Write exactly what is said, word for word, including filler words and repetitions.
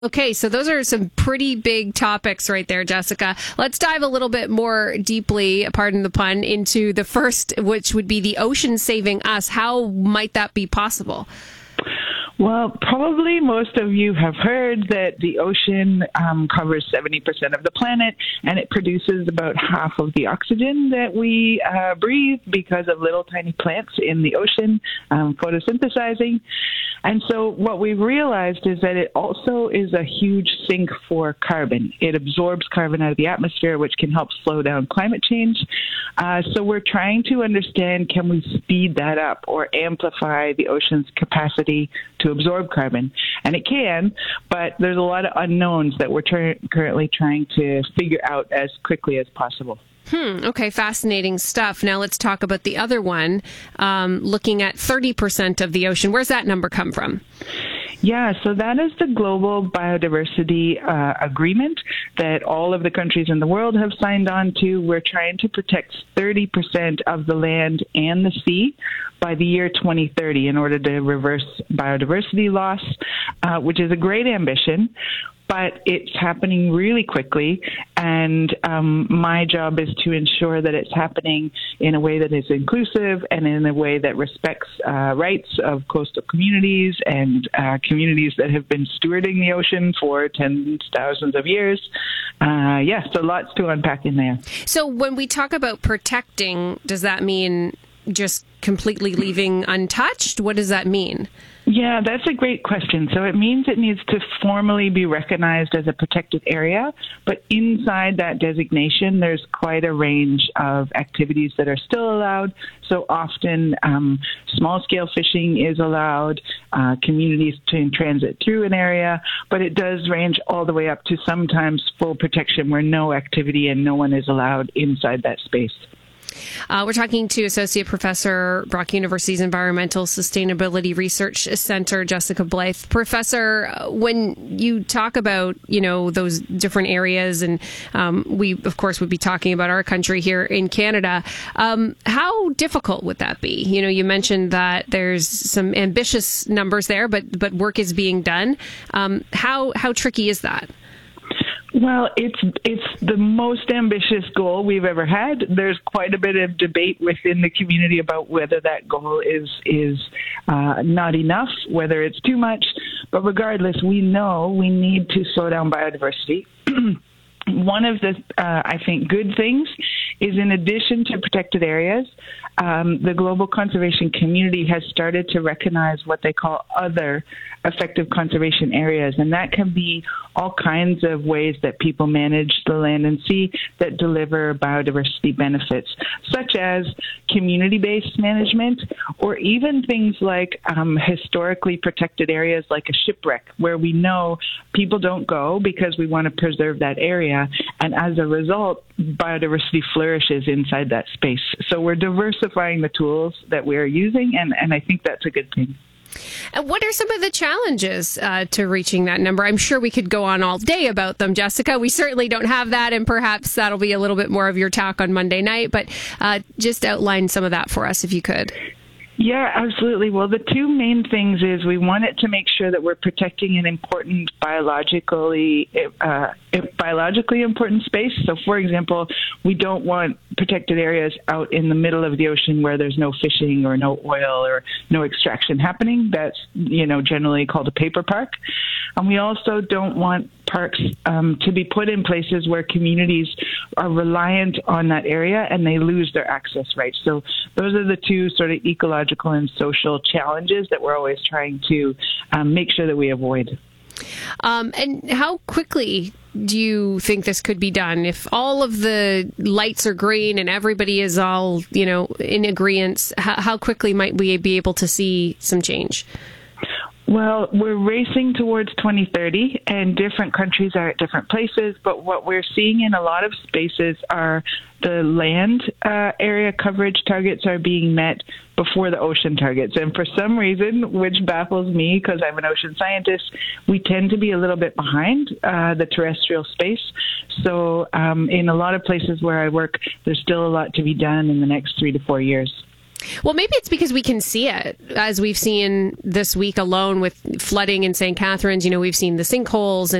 Okay, so those are some pretty big topics right there, Jessica. Let's dive a little bit more deeply, pardon the pun, into the first, which would be the ocean saving us. How might that be possible? Well, probably most of you have heard that the ocean um, covers seventy percent of the planet, and it produces about half of the oxygen that we uh, breathe because of little tiny plants in the ocean um, photosynthesizing. And so what we've realized is that it also is a huge sink for carbon. It absorbs carbon out of the atmosphere, which can help slow down climate change. Uh, so we're trying to understand, can we speed that up or amplify the ocean's capacity to absorb carbon? And it can, but there's a lot of unknowns that we're ter- currently trying to figure out as quickly as possible. Hmm. Okay. Fascinating stuff. Now let's talk about the other one, um, looking at thirty percent of the ocean. Where's that number come from? Yeah, so that is the Global Biodiversity uh, Agreement that all of the countries in the world have signed on to. We're trying to protect thirty percent of the land and the sea by the year twenty thirty in order to reverse biodiversity loss, uh, which is a great ambition. But it's happening really quickly, and um, my job is to ensure that it's happening in a way that is inclusive and in a way that respects uh, rights of coastal communities and uh, communities that have been stewarding the ocean for tens of thousands of years. Uh, yeah, so lots to unpack in there. So when we talk about protecting, does that mean just completely leaving untouched? What does that mean? Yeah, that's a great question. So it means it needs to formally be recognized as a protected area, but inside that designation, there's quite a range of activities that are still allowed. So often, um, small-scale fishing is allowed, uh, communities to transit through an area, but it does range all the way up to sometimes full protection where no activity and no one is allowed inside that space. Uh, we're talking to Associate Professor, Brock University's Environmental Sustainability Research Center, Jessica Blythe. Professor, when you talk about, you know, those different areas, and um, we, of course, would be talking about our country here in Canada, um, how difficult would that be? You know, you mentioned that there's some ambitious numbers there, but but work is being done. Um, how how tricky is that? Well, it's it's the most ambitious goal we've ever had. There's quite a bit of debate within the community about whether that goal is is uh, not enough, whether it's too much. But regardless, we know we need to slow down biodiversity. One of the, uh, I think, good things is in addition to protected areas, um, the global conservation community has started to recognize what they call other effective conservation areas. And that can be all kinds of ways that people manage the land and sea that deliver biodiversity benefits, such as community-based management, or even things like um, historically protected areas like a shipwreck, where we know people don't go because we want to preserve that area. And as a result, biodiversity flourishes inside that space. So we're diversifying the tools that we're using, and, and I think that's a good thing. And what are some of the challenges uh, to reaching that number? I'm sure we could go on all day about them, Jessica. We certainly don't have that, and perhaps that'll be a little bit more of your talk on Monday night, but uh, just outline some of that for us if you could. Yeah, absolutely. Well, the two main things is we wanted to make sure that we're protecting an important biologically uh, biologically important space. So, for example, we don't want protected areas out in the middle of the ocean where there's no fishing or no oil or no extraction happening. That's, you know, generally called a paper park. And we also don't want parks um, to be put in places where communities are reliant on that area and they lose their access rights. So those are the two sort of ecological and social challenges that we're always trying to um, make sure that we avoid. Um, and how quickly do you think this could be done? If all of the lights are green and everybody is all, you know, in agreement, how, how quickly might we be able to see some change? Well, we're racing towards twenty thirty, and different countries are at different places, but what we're seeing in a lot of spaces are the land uh, area coverage targets are being met before the ocean targets. And for some reason, which baffles me because I'm an ocean scientist, we tend to be a little bit behind uh, the terrestrial space. So um, in a lot of places where I work, there's still a lot to be done in the next three to four years. Well, maybe it's because we can see it, as we've seen this week alone with flooding in Saint Catharines. You know, we've seen the sinkholes